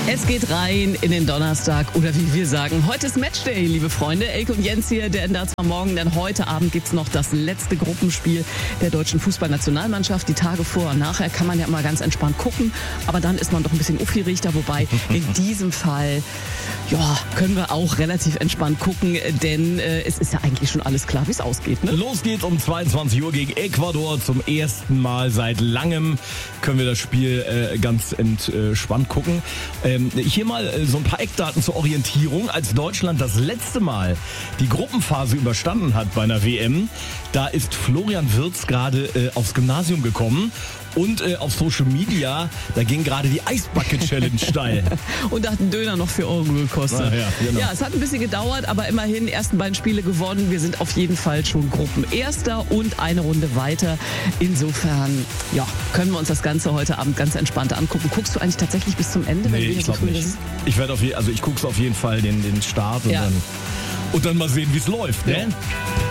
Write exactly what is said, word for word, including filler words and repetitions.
Es geht rein in den Donnerstag oder wie wir sagen, heute ist Matchday, liebe Freunde. Elke und Jens hier, der da zwar morgen, denn heute Abend gibt's noch das letzte Gruppenspiel der deutschen Fußballnationalmannschaft. Die Tage vor und nachher kann man ja mal ganz entspannt gucken, aber dann ist man doch ein bisschen aufgeregter, wobei in diesem Fall ja, können wir auch relativ entspannt gucken, denn äh, es ist ja eigentlich schon alles klar, wie es ausgeht. Ne? Los geht's um zweiundzwanzig Uhr gegen Ecuador. Zum ersten Mal seit langem können wir das Spiel äh, ganz entspannt gucken. Ähm, hier mal äh, so ein paar Eckdaten zur Orientierung. Als Deutschland das letzte Mal die Gruppenphase überstanden hat bei einer W M, da ist Florian Wirtz gerade äh, aufs Gymnasium gekommen. Und äh, auf Social Media, da ging gerade die Eisbucket-Challenge steil. Und da hat ein Döner noch vier Euro gekostet. Ah, ja, genau. Ja, es hat ein bisschen gedauert, aber immerhin ersten beiden Spiele gewonnen. Wir sind auf jeden Fall schon Gruppenerster und eine Runde weiter. Insofern, ja, können wir uns das Ganze heute Abend ganz entspannt angucken. Guckst du eigentlich tatsächlich bis zum Ende? Nee, wenn wir ich glaube nicht. Ich werde auf je, also ich gucke auf jeden Fall den, den Start und, ja. dann, und dann mal sehen, wie es läuft. Ne? Ja.